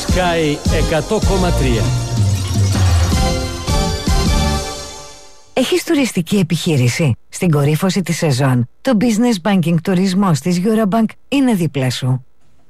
Sky 100,3. Έχεις τουριστική επιχείρηση? Στην κορύφωση της σεζόν, το Business Banking τουρισμός της Eurobank είναι δίπλα σου.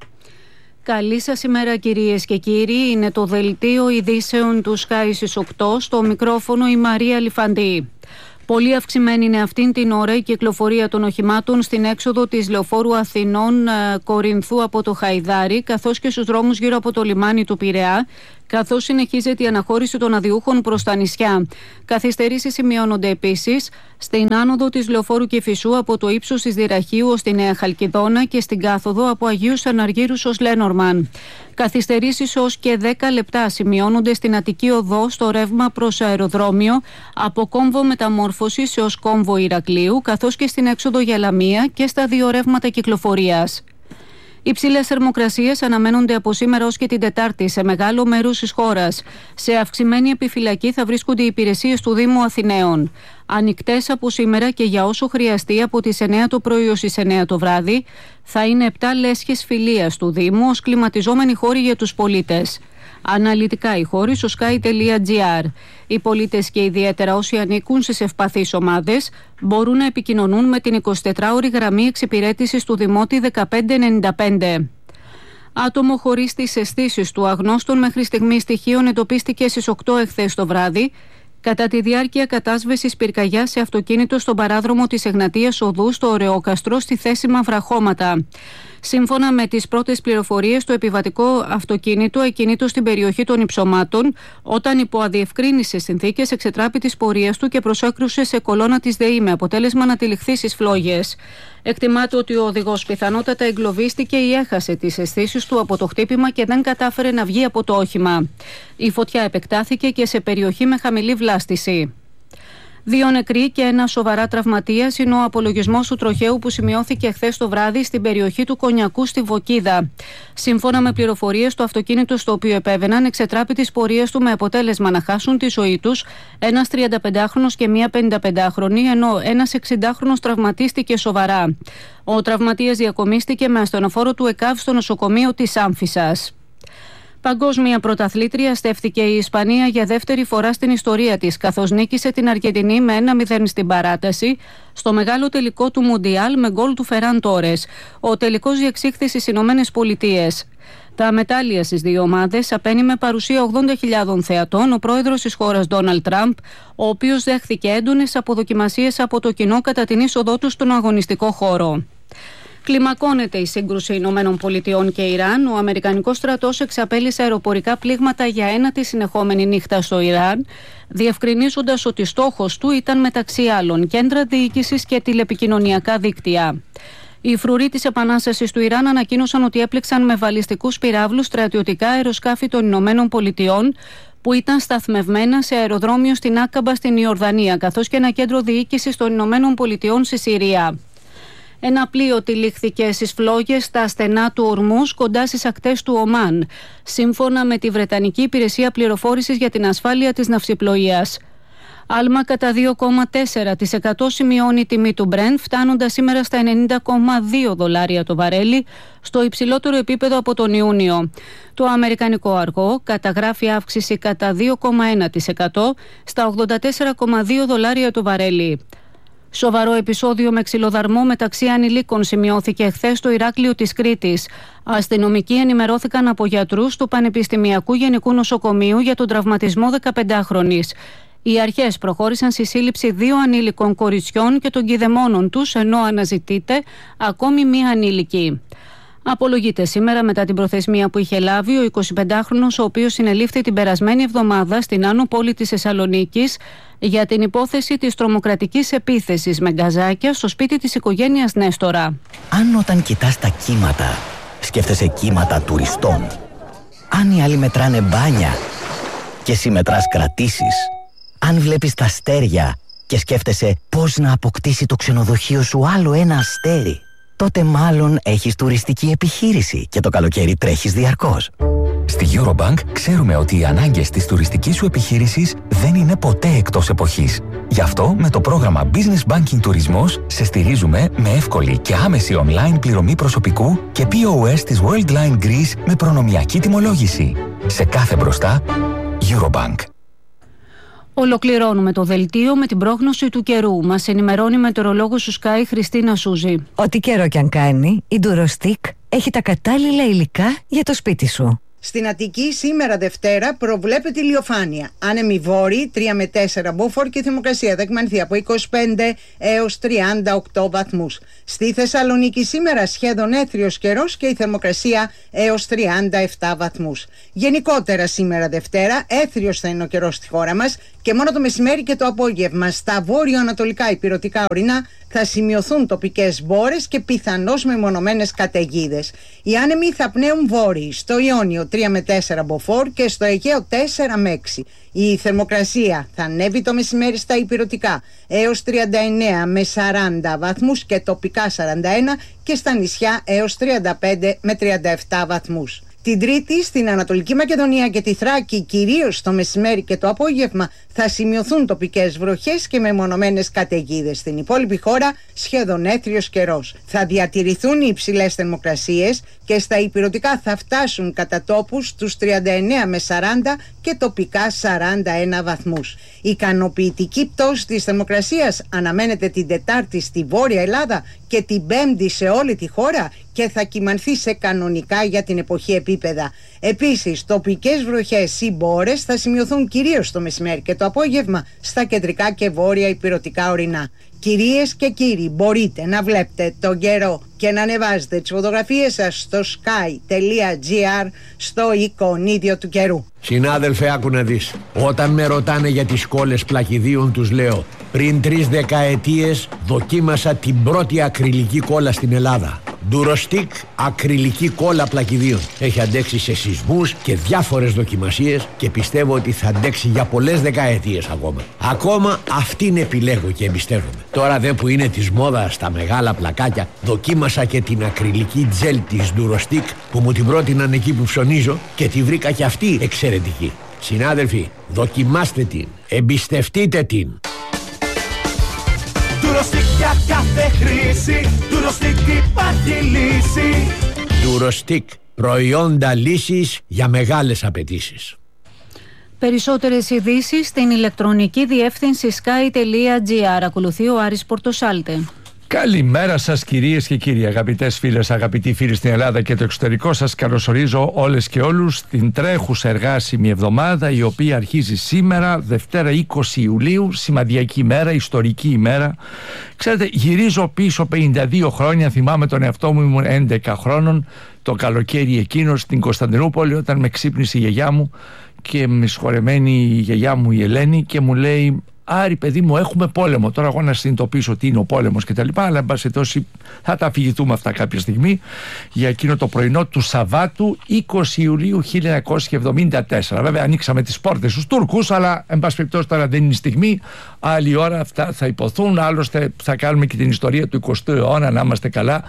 Καλή σας ημέρα κυρίες και κύριοι, είναι το δελτίο ειδήσεων του Sky στις 8, στο μικρόφωνο η Μαρία Λιφαντή. Πολύ αυξημένη είναι αυτήν την ώρα η κυκλοφορία των οχημάτων στην έξοδο της Λεωφόρου Αθηνών Κορινθού από το Χαϊδάρι, καθώς και στους δρόμους γύρω από το λιμάνι του Πειραιά, καθώς συνεχίζεται η αναχώρηση των αδειούχων προς τα νησιά. Καθυστερήσεις σημειώνονται επίσης στην άνοδο της Λεωφόρου Κηφισού από το ύψος της Δυραχείου ως τη Νέα Χαλκιδόνα και στην κάθοδο από Αγίους Αναργύρους ως Λένορμαν. Καθυστερήσεις ως και 10 λεπτά σημειώνονται στην Αττική Οδό στο ρεύμα προς αεροδρόμιο από κόμβο Μεταμόρφωσης έως κόμβο Ηρακλείου, καθώς και στην έξοδο για Λαμία και στα δύο ρεύματα κυκλοφορίας. Υψηλές θερμοκρασίες αναμένονται από σήμερα ως και την Τετάρτη σε μεγάλο μέρος της χώρας. Σε αυξημένη επιφυλακή θα βρίσκονται οι υπηρεσίες του Δήμου Αθηναίων. Ανοιχτές από σήμερα και για όσο χρειαστεί από τις 9 το πρωί ως τις 9 το βράδυ θα είναι 7 λέσχες φιλίας του Δήμου ως κλιματιζόμενοι χώροι για τους πολίτες. Αναλυτικά οι χώροι στο sky.gr. Οι πολίτες και ιδιαίτερα όσοι ανήκουν στις ευπαθείς ομάδες μπορούν να επικοινωνούν με την 24ωρη γραμμή εξυπηρέτησης του Δημότη 1595. Άτομο χωρίς τις αισθήσεις του αγνώστων μέχρι στιγμή στοιχείων εντοπίστηκε στις 8 εχθές το βράδυ κατά τη διάρκεια κατάσβεσης πυρκαγιάς σε αυτοκίνητο στον παράδρομο της Εγνατίας Οδού στο Ωρεόκαστρο στη θέση Μαυραχώματα. Σύμφωνα με τις πρώτες πληροφορίες, το επιβατικό αυτοκίνητο εκκινήτο στην περιοχή των Υψωμάτων όταν υπό αδιευκρίνησες συνθήκες εξετράπη της πορείας του και προσέκρουσε σε κολόνα της ΔΕΗ με αποτέλεσμα να τυλιχθεί στις φλόγες. Εκτιμάται ότι ο οδηγός πιθανότατα εγκλωβίστηκε ή έχασε τις αισθήσεις του από το χτύπημα και δεν κατάφερε να βγει από το όχημα. Η φωτιά επεκτάθηκε και σε περιοχή με χαμηλή βλάστηση. 2 νεκροί και 1 σοβαρά τραυματίας είναι ο απολογισμός του τροχαίου που σημειώθηκε χθες το βράδυ στην περιοχή του Κονιακού στη Βοκίδα. Σύμφωνα με πληροφορίες, το αυτοκίνητο στο οποίο επέβαιναν εξετράπη τις πορείες του με αποτέλεσμα να χάσουν τη ζωή τους ένας 35χρονος και μία 55χρονη, ενώ ένας 60χρονος τραυματίστηκε σοβαρά. Ο τραυματίας διακομίστηκε με ασθενοφόρο του ΕΚΑΒ στο νοσοκομείο της Άμφισσας. Παγκόσμια πρωταθλήτρια στέφθηκε η Ισπανία για δεύτερη φορά στην ιστορία της, καθώς νίκησε την Αργεντινή με 1-0 στην παράταση στο μεγάλο τελικό του Μουντιάλ με γκολ του Φεράν Τόρες. Ο τελικός διεξήχθη στις Ηνωμένες Πολιτείες. Τα μετάλλια στις δύο ομάδες απένει με παρουσία 80.000 θεατών ο πρόεδρος της χώρας Ντόναλντ Τραμπ, ο οποίος δέχθηκε έντονες αποδοκιμασίες από το κοινό κατά την είσοδό του στον αγωνιστικό χώρο. Κλιμακώνεται η σύγκρουση Ηνωμένων Πολιτειών και Ιράν. Ο Αμερικανικός στρατός εξαπέλυσε αεροπορικά πλήγματα για 1η συνεχόμενη νύχτα στο Ιράν, διευκρινίζοντας ότι στόχος του ήταν μεταξύ άλλων κέντρα διοίκησης και τηλεπικοινωνιακά δίκτυα. Οι φρουροί της Επανάστασης του Ιράν ανακοίνωσαν ότι έπληξαν με βαλιστικούς πυράβλους στρατιωτικά αεροσκάφη των Ηνωμένων Πολιτειών που ήταν σταθμευμένα σε αεροδρόμιο στην Άκαμπα στην Ιορδανία, καθώς και ένα κέντρο διοίκησης των Ηνωμένων Πολιτειών στη Συρία. Ένα πλοίο τυλίχθηκε στις φλόγες στα στενά του Ορμούς κοντά στις ακτές του Ομάν, σύμφωνα με τη Βρετανική Υπηρεσία Πληροφόρησης για την Ασφάλεια της Ναυσιπλοείας. Άλμα κατά 2,4% σημειώνει η τιμή του Brent, φτάνοντας σήμερα στα $90,2 το βαρέλι, στο υψηλότερο επίπεδο από τον Ιούνιο. Το αμερικανικό αργό καταγράφει αύξηση κατά 2,1% στα $84,2 το βαρέλι. Σοβαρό επεισόδιο με ξυλοδαρμό μεταξύ ανηλίκων σημειώθηκε χθες στο Ηράκλειο της Κρήτης. Αστυνομικοί ενημερώθηκαν από γιατρούς του Πανεπιστημιακού Γενικού Νοσοκομείου για τον τραυματισμό 15χρονης. Οι αρχές προχώρησαν στη σύλληψη 2 ανήλικων κοριτσιών και των κηδεμόνων τους, ενώ αναζητείται ακόμη μία ανήλικη. Απολογείται σήμερα μετά την προθεσμία που είχε λάβει ο 25χρονος, ο οποίος συνελήφθη την περασμένη εβδομάδα στην άνω πόλη της Θεσσαλονίκης για την υπόθεση της τρομοκρατικής επίθεσης με γκαζάκια στο σπίτι της οικογένειας Νέστορα. Αν όταν κοιτάς τα κύματα σκέφτεσαι κύματα τουριστών, αν οι άλλοι μετράνε μπάνια και εσύ μετράς κρατήσεις, αν βλέπεις τα αστέρια και σκέφτεσαι πώς να αποκτήσει το ξενοδοχείο σου άλλο ένα αστέρι, τότε μάλλον έχεις τουριστική επιχείρηση και το καλοκαίρι τρέχεις διαρκώς. Στη Eurobank ξέρουμε ότι οι ανάγκες της τουριστικής σου επιχείρησης δεν είναι ποτέ εκτός εποχής. Γι' αυτό με το πρόγραμμα Business Banking Τουρισμός σε στηρίζουμε με εύκολη και άμεση online πληρωμή προσωπικού και POS της Worldline Greece με προνομιακή τιμολόγηση. Σε κάθε μπροστά, Eurobank. Ολοκληρώνουμε το δελτίο με την πρόγνωση του καιρού. Μας ενημερώνει η μετεωρολόγος του Sky Χριστίνα Σούζη. Ό,τι καιρό κι αν κάνει, η Durostick έχει τα κατάλληλα υλικά για το σπίτι σου. Στην Αττική σήμερα Δευτέρα προβλέπεται ηλιοφάνεια. Άνεμοι βόρειοι 3 με 4 μποφόρ και η θερμοκρασία θα εκμανθεί από 25 έως 38 βαθμούς. Στη Θεσσαλονίκη σήμερα σχεδόν έθριος καιρός και η θερμοκρασία έως 37 βαθμούς. Γενικότερα σήμερα Δευτέρα έθριος θα είναι ο καιρός στη χώρα μας και μόνο το μεσημέρι και το απόγευμα στα βόρειο-ανατολικά ηπειρωτικά ορεινά θα σημειωθούν τοπικές μπόρες και πιθανώς μεμονωμένες καταιγίδες. Οι άνεμοι θα πνέουν βόρειοι, στο Ιόνιο 3 με 4 μποφόρ και στο Αιγαίο 4 με 6. Η θερμοκρασία θα ανέβει το μεσημέρι στα ηπειρωτικά έως 39 με 40 βαθμούς και τοπικά 41 και στα νησιά έως 35 με 37 βαθμούς. Την Τρίτη στην Ανατολική Μακεδονία και τη Θράκη, κυρίως το μεσημέρι και το απόγευμα, θα σημειωθούν τοπικές βροχές και μεμονωμένες καταιγίδες. Στην υπόλοιπη χώρα σχεδόν έθριος καιρός. Θα διατηρηθούν οι υψηλές θερμοκρασίες και στα ηπειρωτικά θα φτάσουν κατά τόπους τους 39 με 40 και τοπικά 41 βαθμούς. Η ικανοποιητική πτώση της θερμοκρασίας αναμένεται την Τετάρτη στη Βόρεια Ελλάδα και την Πέμπτη σε όλη τη χώρα και θα κυμανθεί σε κανονικά για την εποχή επίπεδα. Επίσης, τοπικές βροχές ή μπόρες θα σημειωθούν κυρίως το μεσημέρι και το απόγευμα στα κεντρικά και βόρεια ηπειρωτικά ορεινά. Κυρίες και κύριοι, μπορείτε να βλέπετε τον καιρό και να ανεβάζετε τις φωτογραφίες σας στο sky.gr στο εικονίδιο του καιρού. Συνάδελφε, άκου να δεις. Όταν με ρωτάνε για τις κόλλες πλακιδίων, τους λέω: πριν 3 δεκαετίες δοκίμασα την πρώτη ακριλική κόλλα στην Ελλάδα. Durostick ακριλική κόλλα πλακιδίων. Έχει αντέξει σε σεισμούς και διάφορες δοκιμασίες και πιστεύω ότι θα αντέξει για πολλές δεκαετίες ακόμα. Ακόμα αυτήν επιλέγω και εμπιστεύομαι. Τώρα δε που είναι της μόδας στα μεγάλα πλακάκια, δοκίμασα και την ακριλική τζέλ της Durostick που μου την πρότειναν εκεί που ψωνίζω και τη βρήκα και αυτή εξαιρετική. Συνάδελφοι, δοκιμάστε την, εμπιστευτείτε την. Durostick για κάθε χρήση, Durostick υπάρχει λύση. Durostick, προϊόντα λύσης για μεγάλες απαιτήσεις. Περισσότερες ειδήσεις στην ηλεκτρονική διεύθυνση sky.gr. Ακολουθεί ο Άρης Πορτοσάλτε. Καλημέρα σας κυρίες και κύριοι, αγαπητές φίλες, αγαπητοί φίλοι στην Ελλάδα και το εξωτερικό. Σας καλωσορίζω όλες και όλους στην τρέχουσα εργάσιμη εβδομάδα, η οποία αρχίζει σήμερα, Δευτέρα 20 Ιουλίου, σημαδιακή ημέρα, ιστορική ημέρα. Ξέρετε, γυρίζω πίσω 52 χρόνια, θυμάμαι τον εαυτό μου, ήμουν 11 χρόνων, το καλοκαίρι εκείνο στην Κωνσταντινούπολη, όταν με ξύπνησε η γιαγιά μου και με συγχωρεμένη η γιαγιά μου η Ελένη και μου λέει: Άρη, παιδί μου, έχουμε πόλεμο. Τώρα εγώ να συνειδητοποιήσω τι είναι ο πόλεμος και τα λοιπά, αλλά εν πάση περιπτώσει θα τα αφηγηθούμε αυτά κάποια στιγμή, για εκείνο το πρωινό του Σαββάτου 20 Ιουλίου 1974. Βέβαια ανοίξαμε τις πόρτες στους Τούρκους, αλλά εν πάση περιπτώσει τώρα δεν είναι η στιγμή. Άλλη ώρα αυτά θα υποθούν. Άλλωστε θα κάνουμε και την ιστορία του 20ου αιώνα, να είμαστε καλά,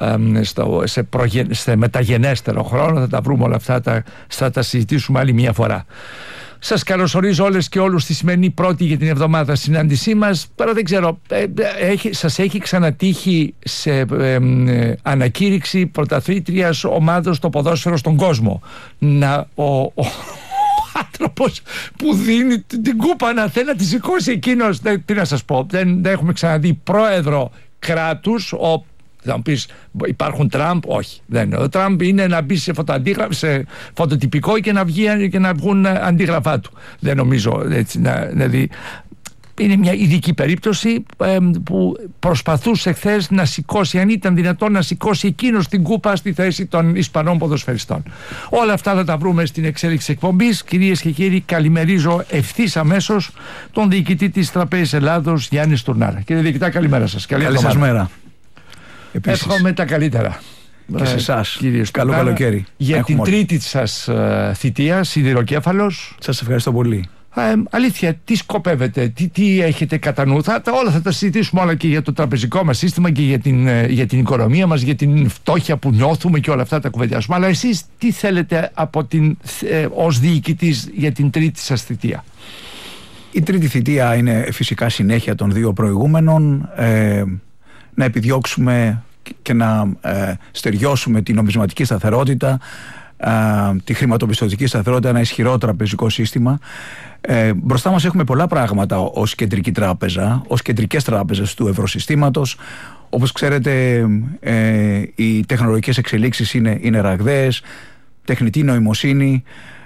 σε μεταγενέστερο χρόνο. Θα τα βρούμε όλα αυτά, θα τα συζητήσουμε άλλη μια φορά. Σας καλωσορίζω όλες και όλους στη σημερινή πρώτη για την εβδομάδα συνάντησή μας. Τώρα δεν ξέρω, σας έχει ξανατύχει σε ανακήρυξη πρωταθλήτριας ομάδος στο ποδόσφαιρο στον κόσμο ο άνθρωπος που δίνει την κούπα να θέλει να τη σηκώσει εκείνος, τι να σας πω, δεν έχουμε ξαναδεί πρόεδρο κράτους. Θα μου πεις, υπάρχουν Τραμπ? Όχι, δεν είναι. Ο Τραμπ είναι να μπει σε φωτοτυπικό και να βγουν αντίγραφά του. Δεν νομίζω έτσι, δηλαδή είναι μια ειδική περίπτωση που προσπαθούσε χθες να σηκώσει, αν ήταν δυνατόν, να σηκώσει εκείνος την κούπα στη θέση των Ισπανών ποδοσφαιριστών. Όλα αυτά θα τα βρούμε στην εξέλιξη εκπομπής. Κυρίες και κύριοι, καλημερίζω ευθύς αμέσως τον διοικητή της Τραπέζης Ελλάδος, Γιάννη Στουρνάρα. Κύριε διοικητά, καλημέρα σας. Καλή σας μέρα. Εύχομαι τα καλύτερα. Και σε εσάς. Κύριε Καλό καλοκαίρι. Για την τρίτη σας θητεία, σιδηροκέφαλος. Σας ευχαριστώ πολύ. Αλήθεια, τι σκοπεύετε, τι έχετε κατά νου? Όλα θα τα συζητήσουμε, όλα και για το τραπεζικό μας σύστημα και για την οικονομία μας, για την φτώχεια που νιώθουμε και όλα αυτά τα κουβεντιάσουμε. Αλλά εσείς τι θέλετε ως διοικητής για την τρίτη σας θητεία? Η τρίτη θητεία είναι φυσικά συνέχεια των δύο προηγούμενων. Να επιδιώξουμε και να στεριώσουμε την νομισματική σταθερότητα, τη χρηματοπιστωτική σταθερότητα, ένα ισχυρό τραπεζικό σύστημα. Μπροστά μας έχουμε πολλά πράγματα ως κεντρική τράπεζα, ως κεντρικές τράπεζες του ευρωσυστήματος. Όπως ξέρετε, οι τεχνολογικές εξελίξεις είναι ραγδαίες, τεχνητή νοημοσύνη,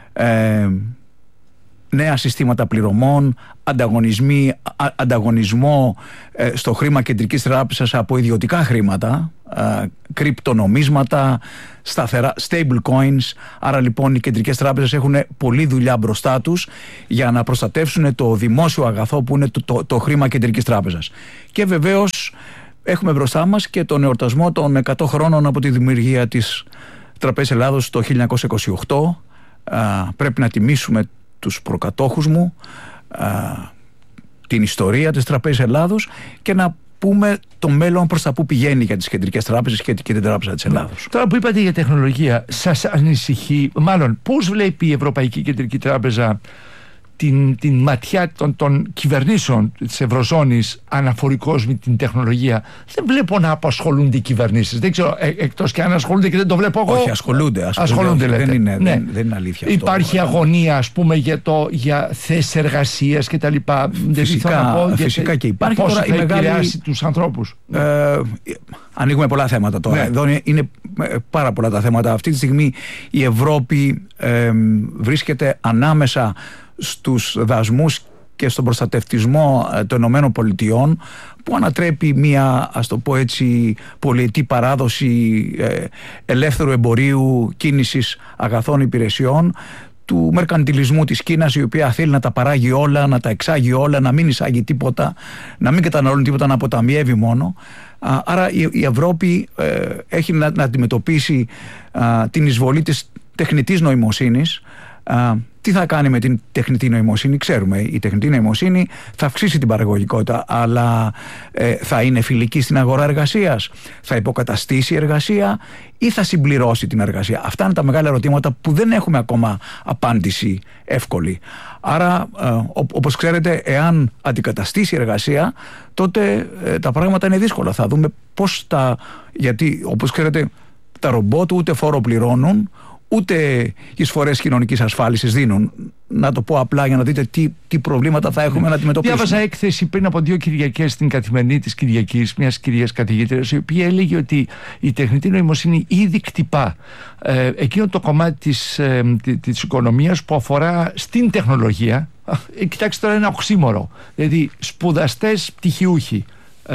νέα συστήματα πληρωμών, ανταγωνισμό στο χρήμα κεντρικής τράπεζας από ιδιωτικά χρήματα, κρυπτονομίσματα, σταθερά, stable coins. Άρα λοιπόν οι κεντρικές τράπεζες έχουν πολλή δουλειά μπροστά τους για να προστατεύσουν το δημόσιο αγαθό που είναι το χρήμα κεντρικής τράπεζας. Και βεβαίως έχουμε μπροστά μας και τον εορτασμό των 100 χρόνων από τη δημιουργία της Τραπέζης Ελλάδος το 1928. Πρέπει να τιμήσουμε τους προκατόχους μου, την ιστορία της Τραπέζης Ελλάδος και να πούμε το μέλλον προς τα που πηγαίνει για τις κεντρικές τράπεζες και την Τράπεζα της Ελλάδος. Τώρα που είπατε για τεχνολογία, σας ανησυχεί, μάλλον πώς βλέπει η Ευρωπαϊκή Κεντρική Τράπεζα την ματιά των κυβερνήσεων της Ευρωζώνης αναφορικώς με την τεχνολογία? Δεν βλέπω να απασχολούνται οι κυβερνήσεις. Δεν ξέρω, εκτός και αν ασχολούνται και δεν το βλέπω εγώ. Όχι, ασχολούνται. Δεν είναι αλήθεια αυτό. Υπάρχει αγωνία, ας πούμε, για θέσεις εργασίας και τα λοιπά. Φυσικά και υπάρχει. Πώς τώρα θα επηρεάσει τους ανθρώπους? Ανοίγουμε πολλά θέματα τώρα. Ναι. Εδώ είναι πάρα πολλά τα θέματα. Αυτή τη στιγμή η Ευρώπη βρίσκεται ανάμεσα στους δασμούς και στον προστατευτισμό των ΗΠΑ, που ανατρέπει μία, ας το πω έτσι, πολυετή παράδοση ελεύθερου εμπορίου, κίνησης αγαθών υπηρεσιών, του μερκαντιλισμού της Κίνας, η οποία θέλει να τα παράγει όλα, να τα εξάγει όλα, να μην εισάγει τίποτα, να μην καταναλώνει τίποτα, να αποταμιεύει μόνο. Άρα η Ευρώπη έχει να αντιμετωπίσει την εισβολή της τεχνητής νοημοσύνης. Τι θα κάνει με την τεχνητή νοημοσύνη? Ξέρουμε, η τεχνητή νοημοσύνη θα αυξήσει την παραγωγικότητα, αλλά θα είναι φιλική στην αγορά εργασίας, θα υποκαταστήσει εργασία ή θα συμπληρώσει την εργασία? Αυτά είναι τα μεγάλα ερωτήματα που δεν έχουμε ακόμα απάντηση εύκολη. Άρα, όπως ξέρετε, εάν αντικαταστήσει εργασία, τότε τα πράγματα είναι δύσκολα. Θα δούμε πώς γιατί, όπως ξέρετε, τα ρομπότ ούτε φόρο πληρώνουν, ούτε εισφορές κοινωνικής ασφάλισης δίνουν. Να το πω απλά για να δείτε τι προβλήματα θα έχουμε να αντιμετωπίσουμε. Διάβαζα έκθεση πριν από 2 Κυριακές στην Καθημερινή της Κυριακής, μιας κυρίας καθηγήτριας, η οποία έλεγε ότι η τεχνητή νοημοσύνη ήδη κτυπά εκείνο το κομμάτι της οικονομίας που αφορά στην τεχνολογία. Κοιτάξτε τώρα, ένα οξύμορο. Δηλαδή, σπουδαστές πτυχιούχοι,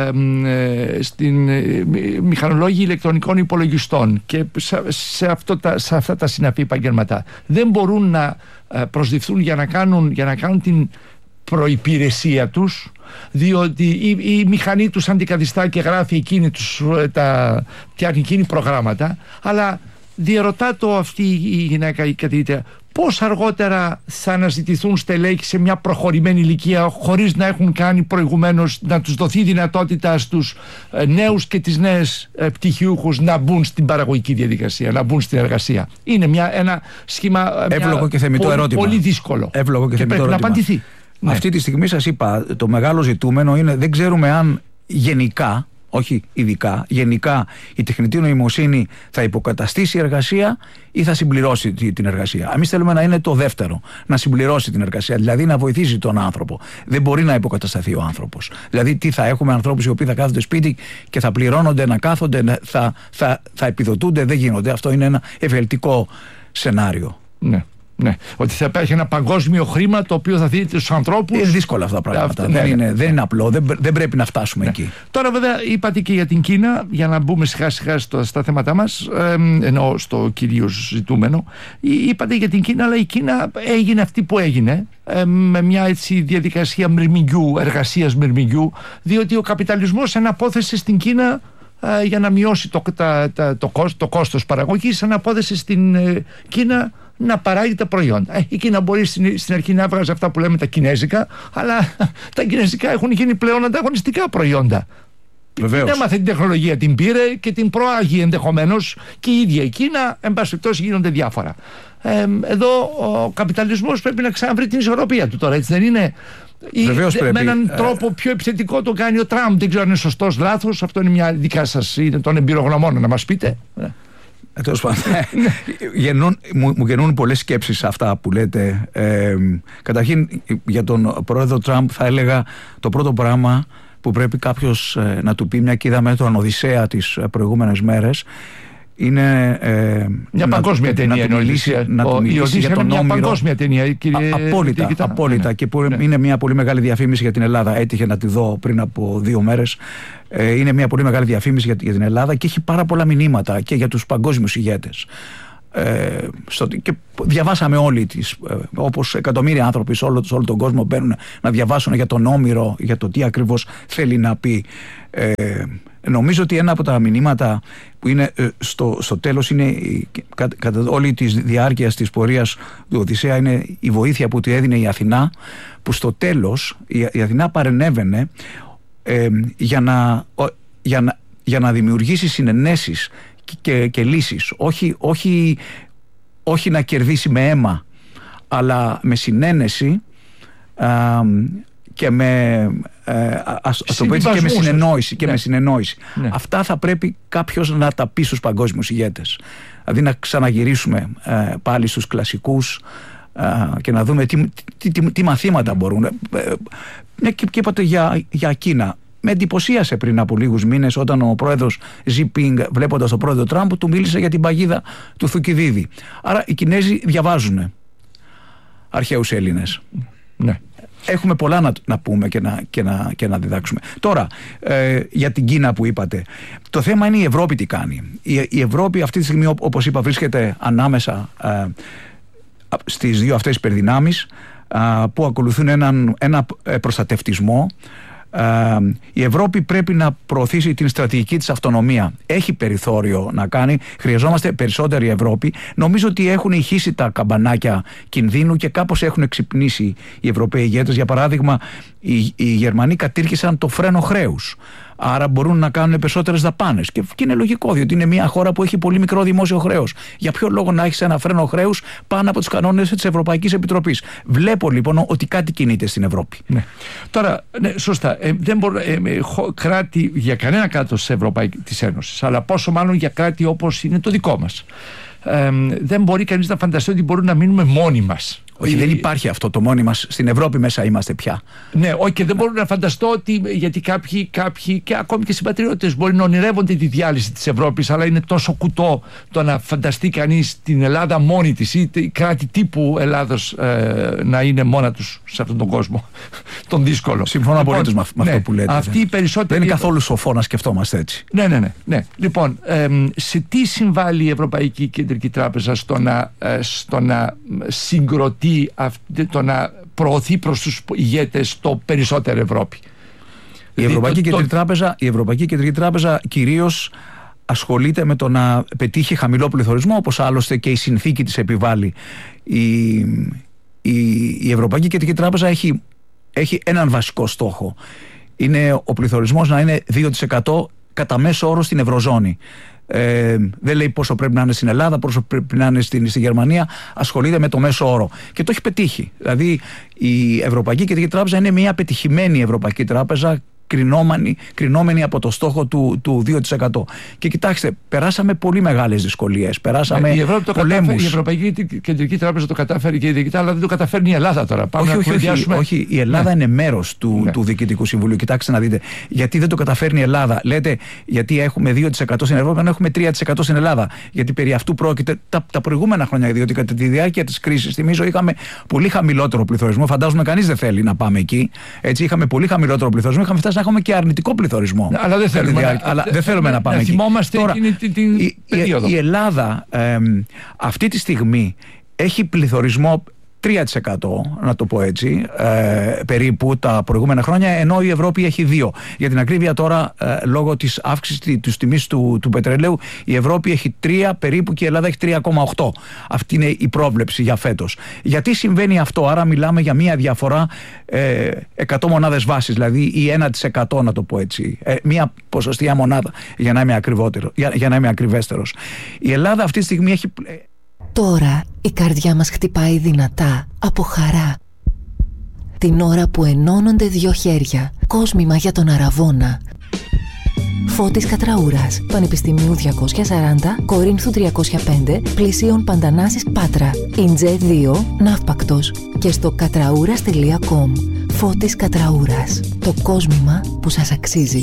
στην μηχανολόγοι ηλεκτρονικών υπολογιστών και σε αυτά τα συναφή επαγγέλματα δεν μπορούν να προσδειφθούν για να κάνουν την προϋπηρεσία τους, διότι η μηχανή τους αντικαθιστά και γράφει φτιάχνει εκείνη προγράμματα. Αλλά διερωτά το αυτή η γυναίκα, η καθηγήτρια, πώς αργότερα θα αναζητηθούν στελέχη σε μια προχωρημένη ηλικία χωρίς να έχουν κάνει προηγουμένως, να τους δοθεί δυνατότητα στους νέους και τις νέες πτυχιούχους να μπουν στην παραγωγική διαδικασία, να μπουν στην εργασία? Είναι ένα σχήμα εύλογο και θεμιτό ερώτημα. Πολύ δύσκολο. Εύλογο και πρέπει να απαντηθεί. Ναι. Αυτή τη στιγμή σας είπα, το μεγάλο ζητούμενο είναι, δεν ξέρουμε αν γενικά, όχι ειδικά, γενικά η τεχνητή νοημοσύνη θα υποκαταστήσει εργασία ή θα συμπληρώσει την εργασία. Εμείς θέλουμε να είναι το δεύτερο, να συμπληρώσει την εργασία, δηλαδή να βοηθήσει τον άνθρωπο. Δεν μπορεί να υποκατασταθεί ο άνθρωπος. Δηλαδή, τι θα έχουμε, ανθρώπους οι οποίοι θα κάθονται σπίτι και θα πληρώνονται να κάθονται, θα επιδοτούνται? Δεν γίνονται. Αυτό είναι ένα ευελτικό σενάριο. Ναι. Ναι, ότι θα υπάρχει ένα παγκόσμιο χρήμα το οποίο θα δίνεται στους ανθρώπους. Είναι δύσκολα αυτά τα πράγματα. Δεν είναι απλό. Δεν πρέπει να φτάσουμε εκεί. Τώρα, βέβαια, είπατε και για την Κίνα, για να μπούμε σιγά-σιγά στα θέματα μας, ενώ στο κυρίως ζητούμενο. Είπατε για την Κίνα, αλλά η Κίνα έγινε αυτή που έγινε, με μια έτσι διαδικασία εργασίας μυρμηγκιού, διότι ο καπιταλισμός αναπόθεσε στην Κίνα, για να μειώσει το κόστος παραγωγής, αναπόθεσε στην Κίνα να παράγει τα προϊόντα. Η Κίνα μπορεί στην αρχή να βγάζει αυτά που λέμε τα κινέζικα, αλλά τα κινέζικα έχουν γίνει πλέον ανταγωνιστικά προϊόντα. Βεβαίως. Έμαθε την τεχνολογία, την πήρε και την προάγει ενδεχομένως και η ίδια η Κίνα. Εν πάση περιπτώσει, γίνονται διάφορα. Εδώ ο καπιταλισμός πρέπει να ξαναβρει την ισορροπία του τώρα, έτσι δεν είναι? Με έναν τρόπο πιο επιθετικό το κάνει ο Τραμπ. Δεν ξέρω αν είναι σωστός, λάθος. Αυτό είναι μια δικά σας, είναι των εμπειρογνωμών, να μας πείτε. Τέλος πάντων, μου γεννούν πολλές σκέψεις αυτά που λέτε. Καταρχήν, για τον πρόεδρο Τραμπ θα έλεγα το πρώτο πράγμα που πρέπει κάποιος να του πει, μια και είδαμε τον Οδυσσέα τις προηγούμενες μέρες, είναι μια παγκόσμια ταινία. Να του μιλήσει για τον Όμηρο. Μια παγκόσμια ταινία, κύριε. Απόλυτα. Και που είναι μια πολύ μεγάλη διαφήμιση για την Ελλάδα. Έτυχε να τη δω πριν από 2 μέρες. Είναι μια πολύ μεγάλη διαφήμιση για την Ελλάδα και έχει πάρα πολλά μηνύματα και για τους παγκόσμιους ηγέτες. Και διαβάσαμε όλοι όπως εκατομμύρια άνθρωποι σε όλο τον κόσμο μπαίνουν να διαβάσουν για τον Όμηρο, για το τι ακριβώς θέλει να πει. Νομίζω ότι ένα από τα μηνύματα που είναι στο τέλος είναι κατά όλη τη διάρκεια της πορείας του Οδυσσέα, είναι η βοήθεια που του έδινε η Αθηνά, που στο τέλος η Αθηνά παρενέβαινε για να δημιουργήσει συνενέσεις και λύσεις, όχι να κερδίσει με αίμα, αλλά με συνένεση και με συνεννόηση. Ναι. Αυτά θα πρέπει κάποιος να τα πει στους παγκόσμιους ηγέτες. Δηλαδή να ξαναγυρίσουμε πάλι στους κλασικούς και να δούμε τι μαθήματα μπορούν. Και είπατε για Κίνα. Με εντυπωσίασε πριν από λίγους μήνες όταν ο πρόεδρος Ζιπίνγκ, βλέποντας τον πρόεδρο Τραμπ, του μίλησε για την παγίδα του Θουκυδίδη. Άρα οι Κινέζοι διαβάζουν αρχαίους Έλληνες. Ναι. Έχουμε πολλά να πούμε και να διδάξουμε. Τώρα, για την Κίνα που είπατε, το θέμα είναι η Ευρώπη τι κάνει. Η Ευρώπη αυτή τη στιγμή, όπως είπα, βρίσκεται ανάμεσα στις δύο αυτές υπερδυνάμεις που ακολουθούν ένα προστατευτισμό. Η Ευρώπη πρέπει να προωθήσει την στρατηγική της αυτονομία. Έχει περιθώριο να κάνει. Χρειαζόμαστε περισσότερη Ευρώπη. Νομίζω ότι έχουν ηχήσει τα καμπανάκια κινδύνου και κάπως έχουν ξυπνήσει οι Ευρωπαίοι ηγέτες. Για παράδειγμα, οι Γερμανοί κατήργησαν το φρένο χρέους. Άρα μπορούν να κάνουν περισσότερες δαπάνες. Και είναι λογικό, διότι είναι μια χώρα που έχει πολύ μικρό δημόσιο χρέος. Για ποιο λόγο να έχεις ένα φρένο χρέους πάνω από τους κανόνες της Ευρωπαϊκής Επιτροπής? Βλέπω λοιπόν ότι κάτι κινείται στην Ευρώπη. Ναι. Τώρα, ναι, σωστά. Δεν μπορώ κράτη για κανένα κράτος της Ευρωπαϊκής Ένωσης, αλλά πόσο μάλλον για κράτη όπως είναι το δικό μας. Δεν μπορεί κανείς να φανταστεί ότι μπορούμε να μείνουμε μόνοι μας. Όχι, δεν υπάρχει αυτό το μόνοι μας. Στην Ευρώπη μέσα είμαστε πια. Ναι, όχι, και δεν μπορώ να φανταστώ ότι. Γιατί κάποιοι και ακόμη και συμπατριώτες μπορεί να ονειρεύονται τη διάλυση της Ευρώπης, αλλά είναι τόσο κουτό το να φανταστεί κανείς την Ελλάδα μόνη της ή κράτη τύπου Ελλάδος να είναι μόνα τους σε αυτόν τον κόσμο. Τον δύσκολο. Συμφωνώ απολύτως με αυτό που λέτε. Δεν είναι καθόλου σοφό να σκεφτόμαστε έτσι. Ναι. Λοιπόν, σε τι συμβάλλει η Ευρωπαϊκή Κεντρική Τράπεζα στο να συγκροτεί, το να προωθεί προς τους ηγέτες το περισσότερο Ευρώπη? Η Ευρωπαϊκή Κεντρική Τράπεζα κυρίως ασχολείται με το να πετύχει χαμηλό πληθωρισμό, όπως άλλωστε και η συνθήκη της επιβάλλει. Η Ευρωπαϊκή Κεντρική Τράπεζα έχει έναν βασικό στόχο. Είναι ο πληθωρισμός να είναι 2% κατά μέσο όρο στην Ευρωζώνη. Δεν λέει πόσο πρέπει να είναι στην Ελλάδα, πόσο πρέπει να είναι στη Γερμανία. Ασχολείται με το μέσο όρο και το έχει πετύχει. Δηλαδή η Ευρωπαϊκή Κεντρική Τράπεζα είναι μια πετυχημένη Ευρωπαϊκή Τράπεζα, κρινόμενη από το στόχο του 2%. Και κοιτάξτε, περάσαμε πολύ μεγάλες δυσκολίες. Περάσαμε πολέμους. Η Ευρωπαϊκή Κεντρική Τράπεζα το κατάφερε και η διοικητά, αλλά δεν το καταφέρνει η Ελλάδα τώρα. Όχι, η Ελλάδα είναι μέρος του Διοικητικού Συμβουλίου. Κοιτάξτε να δείτε. Γιατί δεν το καταφέρνει η Ελλάδα? Λέτε, γιατί έχουμε 2% στην Ευρώπη, ενώ έχουμε 3% στην Ελλάδα. Γιατί περί αυτού πρόκειται τα προηγούμενα χρόνια. Διότι κατά τη διάρκεια της κρίσης, θυμίζω, είχαμε πολύ χαμηλότερο πληθωρισμό. Φαντάζομαι κανείς δεν θέλει να πάμε εκεί. Έτσι, είχαμε πολύ χαμηλότερο πληθωρισμό. Είχαμε φτάσει να έχουμε και αρνητικό πληθωρισμό. Αλλά δεν θέλουμε να πάμε εκεί. Θυμόμαστε την περίοδο. Η Ελλάδα αυτή τη στιγμή έχει πληθωρισμό 3%, να το πω έτσι, περίπου τα προηγούμενα χρόνια, ενώ η Ευρώπη έχει 2%. Για την ακρίβεια τώρα, λόγω της αύξησης της τιμής του πετρελαίου, η Ευρώπη έχει 3% περίπου και η Ελλάδα έχει 3,8%. Αυτή είναι η πρόβλεψη για φέτος. Γιατί συμβαίνει αυτό? Άρα μιλάμε για μια διαφορά 100 μονάδες βάσης, δηλαδή ή 1%, να το πω έτσι. Μια ποσοστία μονάδα, για να είμαι ακριβέστερος. Η Ελλάδα αυτή τη στιγμή έχει... Τώρα η καρδιά μας χτυπάει δυνατά από χαρά. Την ώρα που ενώνονται δύο χέρια, κόσμημα για τον Αραβώνα. Φώτης Κατραούρας, Πανεπιστημίου 240, Κορίνθου 305, πλησίων Παντανάσης Πάτρα. Ιντζέ 2, Ναύπακτος. Και στο κατραούρας.com. Φώτης Κατραούρας. Το κόσμημα που σας αξίζει.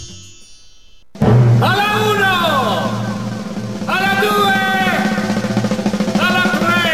Alla uno! Alla due! Alla tre!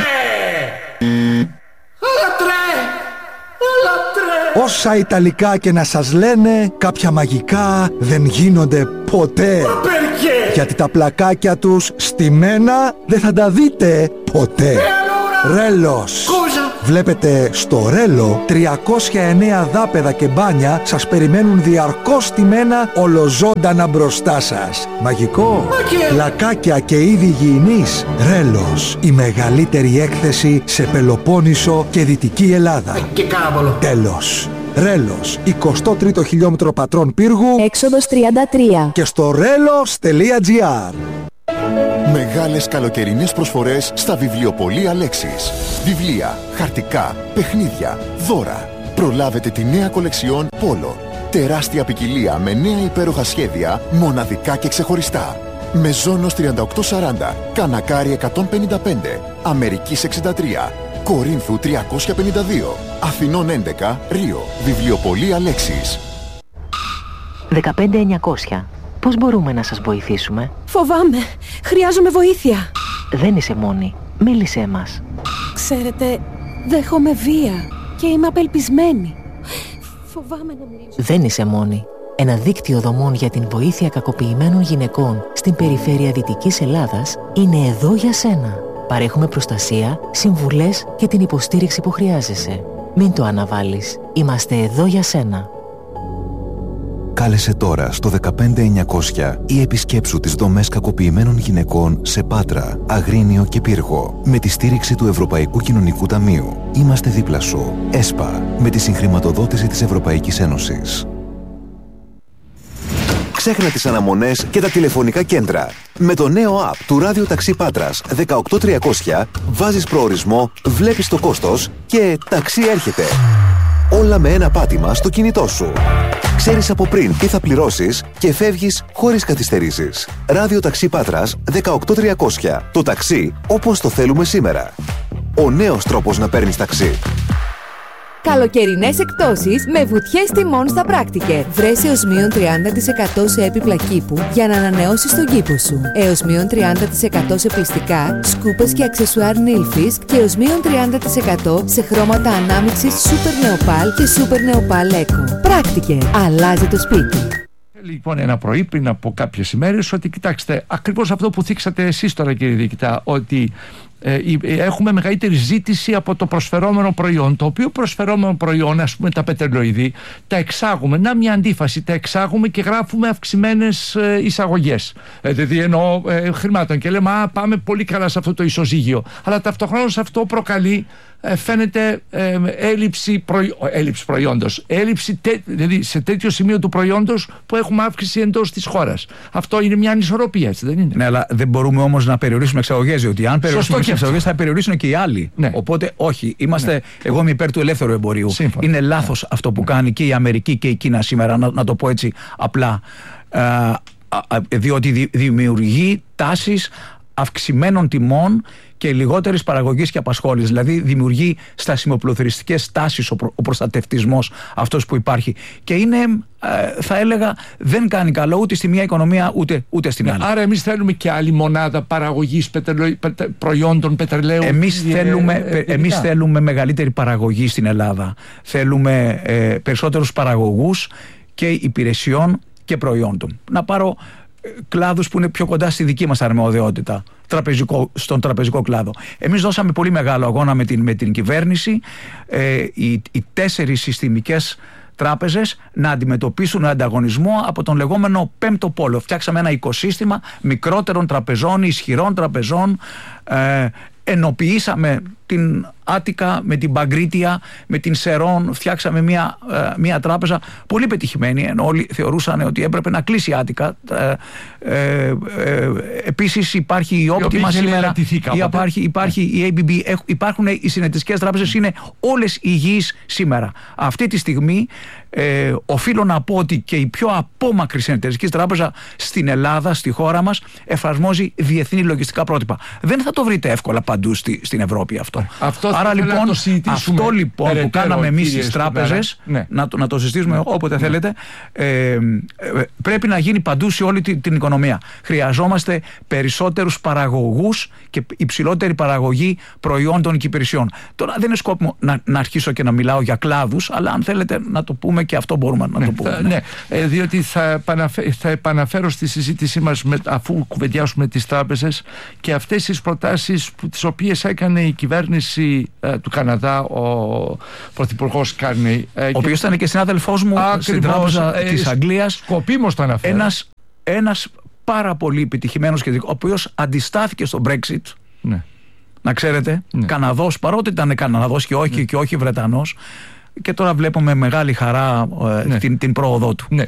Alla tre! Alla tre! Όσα Ιταλικά και να σας λένε, κάποια μαγικά δεν γίνονται ποτέ. Γιατί τα πλακάκια τους στημένα δεν θα τα δείτε ποτέ. Ρέλος. Βλέπετε, στο Ρέλο 309 δάπεδα και μπάνια σας περιμένουν διαρκώς στημένα ολοζώντανα μπροστά σας. Μαγικό. Πλακάκια και είδη υγιεινής. Ρέλος. Η μεγαλύτερη έκθεση σε Πελοπόννησο και Δυτική Ελλάδα. Τέλος. Ρέλος, 23ο χιλιόμετρο Πατρών Πύργου, έξοδος 33. Και στο relos.gr. Μεγάλες καλοκαιρινές προσφορές στα βιβλιοπωλεία Λέξης. Βιβλία, χαρτικά, παιχνίδια, δώρα. Προλάβετε τη νέα κολεξιόν Πόλο. Τεράστια ποικιλία με νέα υπέροχα σχέδια, μοναδικά και ξεχωριστά. Μεζόνος 3840, Κανακάρι 155, Αμερικής 63, Κορίνθου 352, Αθηνών 11, Ρίο. Βιβλιοπωλεία Λέξης. 15900. Πώς μπορούμε να σας βοηθήσουμε? Φοβάμαι. Χρειάζομαι βοήθεια. Δεν είσαι μόνη. Μίλησέ μας. Ξέρετε, δέχομαι βία και είμαι απελπισμένη. Φοβάμαι να μιλήσω. Δεν είσαι μόνη. Ένα δίκτυο δομών για την βοήθεια κακοποιημένων γυναικών στην περιφέρεια Δυτικής Ελλάδας είναι εδώ για σένα. Παρέχουμε προστασία, συμβουλές και την υποστήριξη που χρειάζεσαι. Μην το αναβάλεις. Είμαστε εδώ για σένα. Κάλεσε τώρα στο 15900 ή επισκέψου τις δομές κακοποιημένων γυναικών σε Πάτρα, Αγρίνιο και Πύργο με τη στήριξη του Ευρωπαϊκού Κοινωνικού Ταμείου. Είμαστε δίπλα σου. ΕΣΠΑ, με τη συγχρηματοδότηση της Ευρωπαϊκής Ένωσης. Ξέχνα τις αναμονές και τα τηλεφωνικά κέντρα. Με το νέο app του Ράδιο Ταξί Πάτρας 18300 βάζεις προορισμό, βλέπεις το κόστος και ταξί έρχεται. Όλα με ένα πάτημα στο κινητό σου. Ξέρεις από πριν τι θα πληρώσεις και φεύγεις χωρίς καθυστερήσεις. Ράδιο Ταξί Πάτρας 18300. Το ταξί όπως το θέλουμε σήμερα. Ο νέος τρόπος να παίρνεις ταξί. Καλοκαιρινές εκπτώσεις με βουτιές τιμών στα Πράκτικερ. Βρες έως μείον 30% σε έπιπλα κήπου για να ανανεώσεις τον κήπο σου. Έως μείον 30% σε πλυστικά, σκούπες και αξεσουάρ Nilfisk και έως μείον 30% σε χρώματα ανάμειξης Super Neopal και Super Neopal Eco. Πράκτικερ. Αλλάζει το σπίτι. Λοιπόν, ένα πρωί πριν από κάποιες ημέρες ότι κοιτάξτε, ακριβώς αυτό που θίξατε εσείς τώρα, κύριε Διοικητά, ότι έχουμε μεγαλύτερη ζήτηση από το προσφερόμενο προϊόν, το οποίο προσφερόμενο προϊόν, ας πούμε τα πετρελοειδή, τα εξάγουμε, να μια αντίφαση, τα εξάγουμε και γράφουμε αυξημένες εισαγωγές, δηλαδή εννοώ χρημάτων, και λέμε πάμε πολύ καλά σε αυτό το ισοζύγιο, αλλά ταυτοχρόνως αυτό προκαλεί φαίνεται έλλειψη προϊόντος, δηλαδή σε τέτοιο σημείο του προϊόντος που έχουμε αύξηση εντός της χώρας. Αυτό είναι μια ανισορροπία, έτσι δεν είναι? Ναι, αλλά δεν μπορούμε όμως να περιορίσουμε εξαγωγές, διότι αν περιορίσουμε τις εξαγωγές θα περιορίσουν και οι άλλοι. Ναι. Οπότε όχι, εγώ είμαι υπέρ του ελεύθερου εμπορίου. Σύμφωνα. Είναι λάθος αυτό που κάνει και η Αμερική και η Κίνα σήμερα, να το πω έτσι απλά, διότι δημιουργεί τάσεις αυξημένων τιμών και λιγότερης παραγωγής και απασχόλησης. Δηλαδή δημιουργεί στασιμοπλοθυριστικές τάσεις ο προστατευτισμός αυτός που υπάρχει. Και είναι, θα έλεγα, δεν κάνει καλό ούτε στη μία οικονομία ούτε στην άλλη. Άρα εμείς θέλουμε και άλλη μονάδα παραγωγής προϊόντων πετρελαίου. Εμείς θέλουμε μεγαλύτερη παραγωγή στην Ελλάδα. Θέλουμε περισσότερους παραγωγούς και υπηρεσιών και προϊόντων. Να πάρω κλάδους που είναι πιο κοντά στη δική μας αρμοδιότητα, στον τραπεζικό κλάδο. Εμείς δώσαμε πολύ μεγάλο αγώνα με την κυβέρνηση οι 4 συστημικές τράπεζες να αντιμετωπίσουν ανταγωνισμό από τον λεγόμενο πέμπτο πόλο. Φτιάξαμε ένα οικοσύστημα μικρότερων τραπεζών, ισχυρών τραπεζών, ενοποιήσαμε την Άτικα, με την Παγκρίτια, με την Σερών φτιάξαμε μια τράπεζα πολύ πετυχημένη, ενώ όλοι θεωρούσαν ότι έπρεπε να κλείσει η Άτικα. Επίσης υπάρχει η Optima σήμερα, υπάρχει η ABB, υπάρχουν οι συνεταιριστικές τράπεζες, είναι όλες υγιείς σήμερα. Αυτή τη στιγμή οφείλω να πω ότι και η πιο απόμακρη συνεταιριστική τράπεζα στην Ελλάδα, στη χώρα μας, εφαρμόζει διεθνή λογιστικά πρότυπα. Δεν θα το βρείτε εύκολα παντού στην Ευρώπη αυτό. Άρα λοιπόν αυτό λοιπόν που κάναμε εμείς στις τράπεζες, να το συζητήσουμε όποτε θέλετε, πρέπει να γίνει παντού σε όλη την οικονομία. Χρειαζόμαστε περισσότερους παραγωγούς και υψηλότερη παραγωγή προϊόντων και υπηρεσιών. Τώρα δεν είναι σκόπιμο να αρχίσω και να μιλάω για κλάδους, αλλά αν θέλετε να το πούμε και αυτό μπορούμε να το πούμε. Διότι θα επαναφέρω στη συζήτησή μας αφού κουβεντιάσουμε τις τράπεζες και αυτές τις προτάσεις τις οποίες έκανε η κυβέρνηση του Καναδά, ο Πρωθυπουργός Κάρνεϊ, ο οποίος ήταν και συνάδελφός μου στην τράπεζα της Αγγλίας. Σκοπίμως το αναφέρω. Ένας πάρα πολύ επιτυχημένος και ο οποίος αντιστάθηκε στο Brexit. Ναι. Να ξέρετε, Καναδός, παρότι ήταν Καναδός και όχι Βρετανός, και τώρα βλέπουμε μεγάλη χαρά την πρόοδό του. Ναι.